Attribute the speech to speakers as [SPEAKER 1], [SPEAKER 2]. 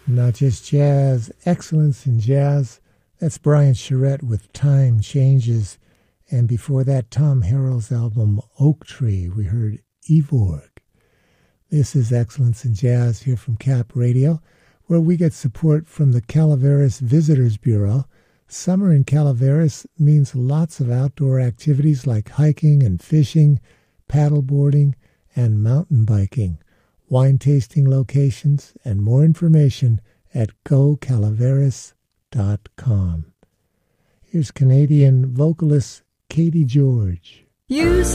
[SPEAKER 1] Not just jazz, excellence in jazz. That's Brian Charette with Time Changes. And before that, Tom Harrell's album Oak Tree, we heard Evorg. This is Excellence in Jazz here from Cap Radio, where we get support from the Calaveras Visitors Bureau. Summer in Calaveras means lots of outdoor activities like hiking and fishing, paddleboarding, and mountain biking. Wine tasting locations and more information at gocalaveras.com. Here's Canadian vocalist Katie George.